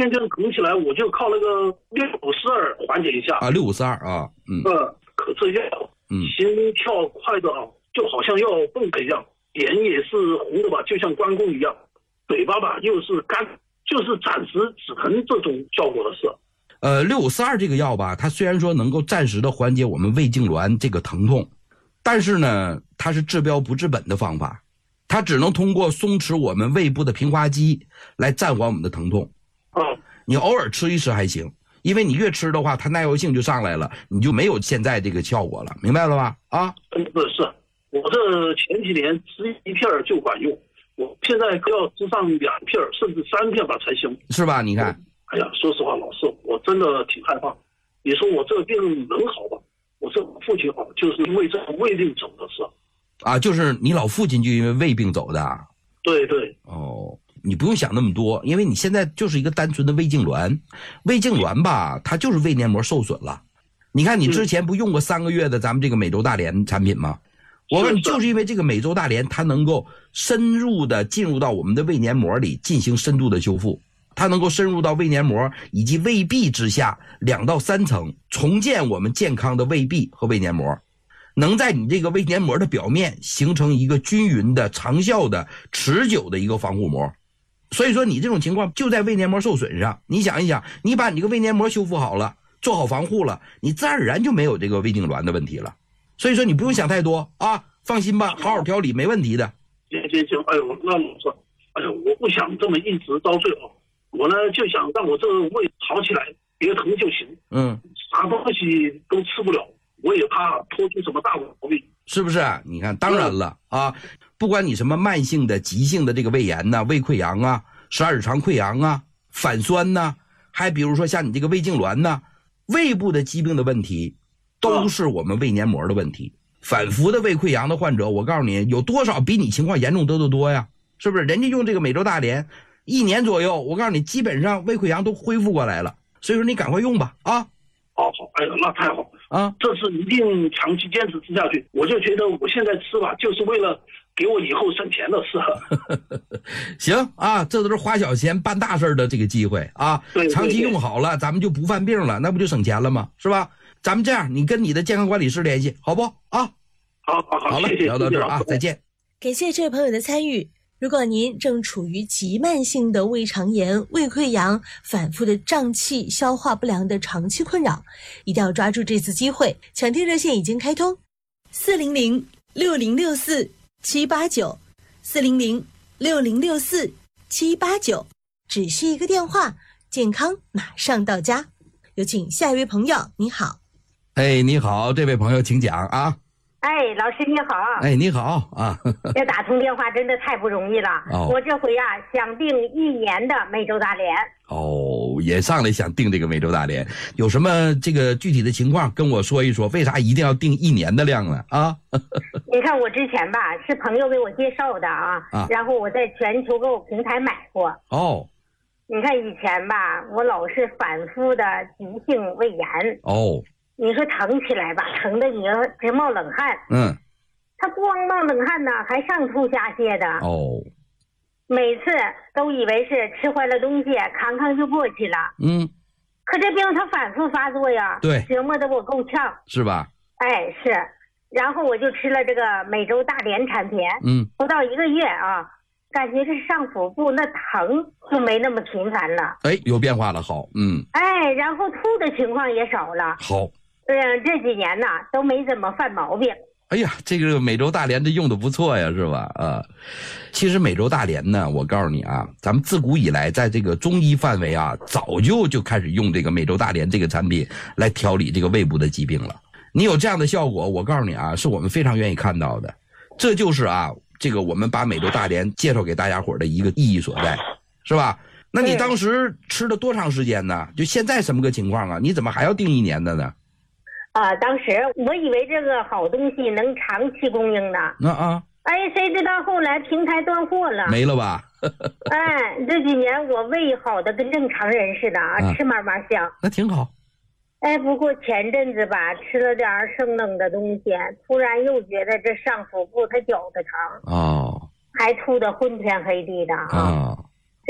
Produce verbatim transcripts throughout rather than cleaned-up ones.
天天疼起来，我就靠那个六五四二缓解一下。 啊，六五四二啊，嗯， 呃，可这药， 嗯， 心跳快的啊，就好像要蹦的一样，脸也是红的吧，就像关公一样，嘴巴吧又是干，就是暂时止疼这种效果的事。 呃，六五四二这个药吧，它虽然说能够暂时的缓解我们胃痉挛这个疼痛，但是呢，它是治标不治本的方法，它只能通过松弛我们胃部的平滑肌来暂缓我们的疼痛。 啊， 你偶尔吃一吃还行，因为你越吃的话，它耐药性就上来了，你就没有现在这个效果了，明白了吧？啊， 真的是，我这前几年吃一片就管用，我现在要吃上两片甚至三片吧才行， 是吧？你看。 哎呀，说实话，老师，我真的挺害怕。你说我这个病能好吧？我这父亲好，就是因为这个胃病走的事。 啊，就是你老父亲就因为胃病走的。 对对。 哦，你不用想那么多，因为你现在就是一个单纯的胃痉挛。胃痉挛吧，它就是胃黏膜受损了。你看你之前不用过三个月的咱们这个美洲大连产品吗？我说你就是因为这个美洲大连，它能够深入的进入到我们的胃黏膜里进行深度的修复。它能够深入到胃黏膜以及胃壁之下两到三层，重建我们健康的胃壁和胃黏膜，能在你这个胃黏膜的表面形成一个均匀的、长效的、持久的一个防护膜。所以说你这种情况就在胃黏膜受损上，你想一想，你把你这个胃黏膜修复好了，做好防护了，你自然而然就没有这个胃痉挛的问题了。所以说你不用想太多啊，放心吧，好好调理没问题的。 行行行，哎呦，那老师，哎呦，我不想这么一直遭罪哦。我呢就想让我这个胃好起来，别疼就行。 嗯， 啥东西都吃不了，我也怕拖出什么大毛病， 是不是？你看，当然了啊，不管你什么慢性的、急性的这个胃炎呐、胃溃疡啊、十二指肠溃疡啊、反酸呐，还比如说像你这个胃痉挛呐，胃部的疾病的问题，都是我们胃黏膜的问题。反复的胃溃疡的患者，我告诉你，有多少比你情况严重得多多呀？是不是？人家用这个美洲大连。一年左右，我告诉你，基本上胃溃疡都恢复过来了，所以说你赶快用吧，啊！ 好好，哎呀，那太好啊！ 这次一定长期坚持吃下去。我就觉得我现在吃吧，就是为了给我以后省钱的事。 行啊，这都是花小钱办大事的这个机会啊！ 对对对， 长期用好了，咱们就不犯病了，那不就省钱了吗？是吧？咱们这样，你跟你的健康管理师联系，好不？啊！ 好好好， 好了， 谢谢， 聊到这儿啊，再见。 感谢这位朋友的参与。如果您正处于急慢性的胃肠炎、胃溃疡、反复的胀气、消化不良的长期困扰，一定要抓住这次机会。抢听热线已经开通，四零零六零六四七八九，四零零六零六四七八九，只需一个电话，健康马上到家。有请下一位朋友，你好。 哎，你好，这位朋友，请讲啊。 哎，老师你好！ 哎，你好啊！ 这打通电话真的太不容易了。 哦、 我这回啊想订一年的美洲大连。 哦，也上来想订这个美洲大连，有什么这个具体的情况跟我说一说？为啥一定要订一年的量呢？啊？ 你看我之前吧是朋友给我介绍的啊，啊然后我在全球购物平台买过。 哦。 你看以前吧，我老是反复的急性胃炎。 哦。 你说疼起来吧，疼得你直冒冷汗。 嗯， 他光冒冷汗呢，还上吐下泻的。 哦， 每次都以为是吃坏了东西，康康就过去了。 嗯， 可这病它反复发作呀， 对， 折磨得我够呛， 是吧？ 哎，是。然后我就吃了这个美洲大连产品， 嗯， 不到一个月啊，感觉这上腹部那疼就没那么频繁了。 哎，有变化了，好，嗯。 哎，然后吐的情况也少了。 好。 嗯，这几年呢都没怎么犯毛病。 哎呀，这个美洲大连这用的不错呀，是吧？啊，其实美洲大连呢，我告诉你啊，咱们自古以来在这个中医范围啊，早就就开始用这个美洲大连这个产品来调理这个胃部的疾病了。你有这样的效果，我告诉你啊，是我们非常愿意看到的。这就是啊，这个我们把美洲大连介绍给大家伙的一个意义所在，是吧？那你当时吃了多长时间呢？就现在什么个情况啊？你怎么还要订一年的呢？ 啊，当时我以为这个好东西能长期供应呢。 那啊， 哎，谁知道后来平台断货了， 没了吧？ 哎，这几年我胃好的跟正常人似的啊，啊吃嘛嘛香， 那挺好。 哎，不过前阵子吧，吃了点生冷的东西，突然又觉得这上腹部它绞得疼， 哦， 还吐得昏天黑地的啊。 哦，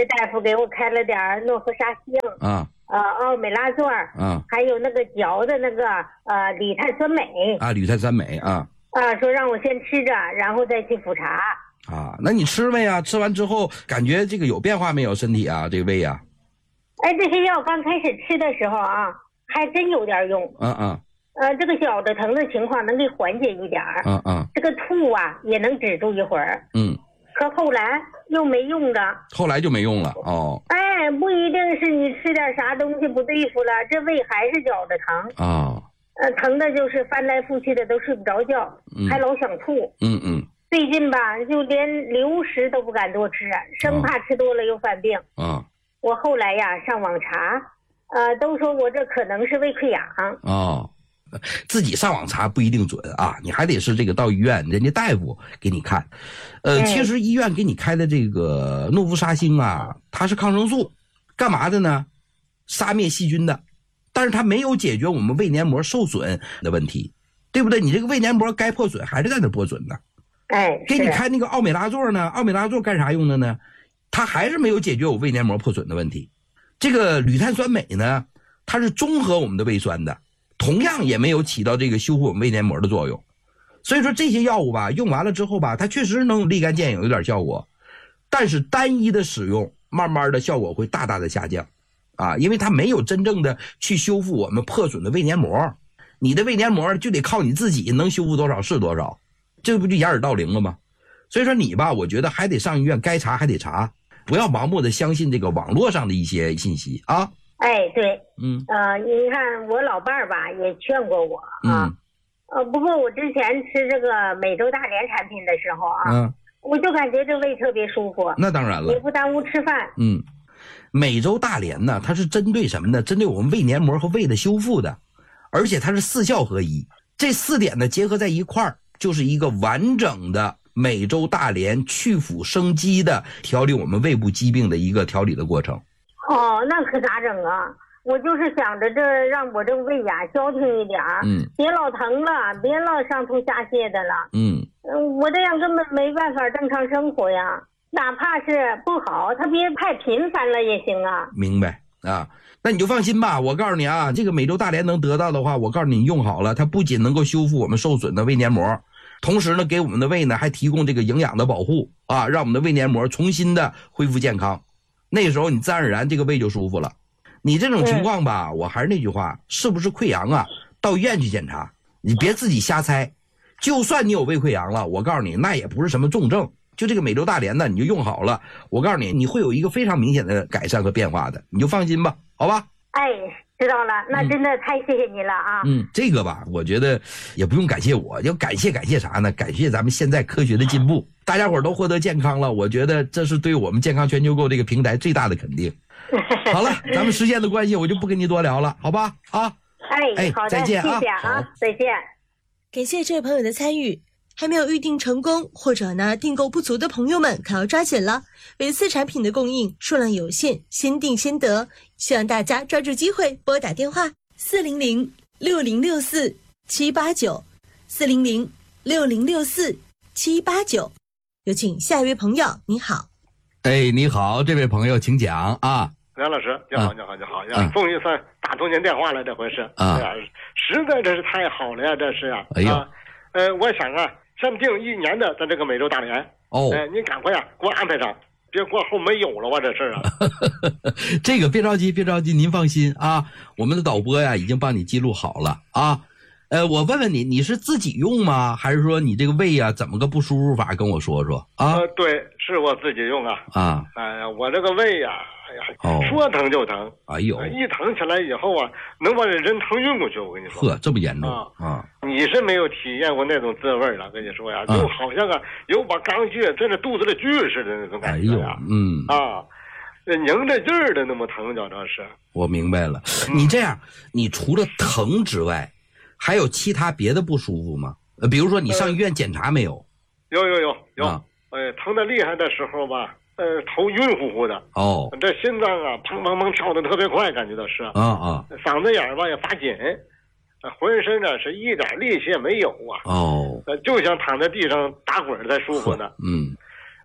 这大夫给我开了点诺氟沙星啊， 呃，奥美拉唑啊， 还有那个嚼的那个呃铝碳酸镁啊，铝碳酸镁啊， 啊，说让我先吃着，然后再去复查。 啊，那你吃没呀？吃完之后感觉这个有变化没有？身体啊，这个胃啊？ 哎，这些药刚开始吃的时候啊，还真有点用。 嗯嗯。 呃，这个小的疼的情况能给缓解一点儿。 嗯嗯。 这个吐啊也能止住一会儿。 嗯。 可后来又没用的。 后来就没用了哦。 哎，不一定是你吃点啥东西不对付了，这胃还是绞着疼。 啊。 呃，疼的就是翻来覆去的都睡不着觉， 嗯、 还老想吐。 嗯嗯。 最近吧，就连流食都不敢多吃，生怕吃多了又犯病。 啊。 我后来呀上网查，呃，都说我这可能是胃溃疡。 哦。自己上网查不一定准啊，你还得是这个到医院，人家大夫给你看。呃，其实医院给你开的这个诺氟沙星啊，它是抗生素，干嘛的呢？杀灭细菌的，但是它没有解决我们胃黏膜受损的问题，对不对？你这个胃黏膜该破损还是在那破损呢。 哎， 给你开那个奥美拉唑呢？奥美拉唑干啥用的呢？它还是没有解决我胃黏膜破损的问题。这个铝碳酸镁呢，它是中和我们的胃酸的。同样也没有起到这个修复我们胃黏膜的作用，所以说这些药物吧，用完了之后吧，它确实能立竿见影，有点效果，但是单一的使用，慢慢的效果会大大的下降，啊，因为它没有真正的去修复我们破损的胃黏膜，你的胃黏膜就得靠你自己，能修复多少是多少，这不就掩耳盗铃了吗？所以说你吧，我觉得还得上医院，该查还得查，不要盲目的相信这个网络上的一些信息啊。 哎，对， 嗯， 呃，你看我老伴儿吧也劝过我啊， 嗯、 呃，不过我之前吃这个美洲大连产品的时候啊，嗯，我就感觉这胃特别舒服。 那当然了， 也不耽误吃饭。 嗯，美洲大连呢，它是针对什么呢？针对我们胃黏膜和胃的修复的，而且它是四效合一，这四点呢结合在一块儿，就是一个完整的美洲大连去腐生肌的调理我们胃部疾病的一个调理的过程。 哦，那可咋整啊？我就是想着这让我这个胃呀消停一点，嗯，别老疼了，别老上吐下泻的了，嗯，我这样根本没办法正常生活呀。哪怕是不好，他别太频繁了也行啊。 明白啊？那你就放心吧，我告诉你啊，这个美洲大连能得到的话，我告诉你，你用好了，它不仅能够修复我们受损的胃黏膜，同时呢，给我们的胃呢还提供这个营养的保护啊，让我们的胃黏膜重新的恢复健康。那时候你自然而然这个胃就舒服了。你这种情况吧，我还是那句话，是不是溃疡啊？到医院去检查，你别自己瞎猜。就算你有胃溃疡了，我告诉你，那也不是什么重症。就这个美洲大连的，你就用好了，我告诉你，你会有一个非常明显的改善和变化的，你就放心吧，好吧？ 哎，知道了，那真的太谢谢你了啊！ 嗯，这个吧，我觉得也不用感谢我，要感谢感谢啥呢？感谢咱们现在科学的进步，大家伙都获得健康了，我觉得这是对我们健康全球购这个平台最大的肯定。好了，咱们时间的关系，我就不跟你多聊了，好吧？啊， 哎，好的， 再见啊， 谢谢啊，再见。 感谢这位朋友的参与。还没有预定成功或者呢订购不足的朋友们可要抓紧了，每次产品的供应数量有限，先订先得，希望大家抓住机会拨打电话四零零六零六四七八九 四零零六零六四七八九。有请下一位朋友，你好。 哎，你好，这位朋友请讲啊。 梁老师，你好，你好，你好呀！终于算打通您电话了，这回是啊，实在这是太好了呀，这是啊。 哎呦， 呃，我想啊。限定一年的咱这个美洲大连哦，哎、呃，您赶快呀、啊，给我安排上，别过后没有了啊，这事儿啊。 这个别着急，别着急，您放心啊，我们的导播呀已经帮你记录好了啊。呃，我问问你，你是自己用吗？还是说你这个胃呀怎么个不舒服法？跟我说说啊。 呃，对，是我自己用啊。啊，哎呀，我这个胃呀，哎呀，哦、说疼就疼。 哎呦， 一疼起来以后啊，能把人疼晕过去。我跟你说。 呵，这么严重啊？ 啊，你是没有体验过那种滋味了，跟你说呀，就好像啊，有把钢锯在那肚子里锯似的那种感觉呀。哎、嗯。啊。拧着劲儿的那么疼，叫这是。 我明白了，你这样，你除了疼之外，还有其他别的不舒服吗？呃，比如说你上医院检查没有？ 呃、有有有有。啊、哎，疼得厉害的时候吧，呃，头晕乎乎的。哦。这心脏啊，砰砰砰跳得特别快，感觉到是。啊啊。嗓子眼吧也发紧，浑身呢是一点力气也没有啊。哦。呃，就像躺在地上打滚才舒服呢。嗯。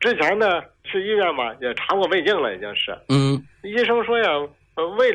之前呢去医院嘛也查过胃镜了，已经是。 嗯。 医生说呀，呃胃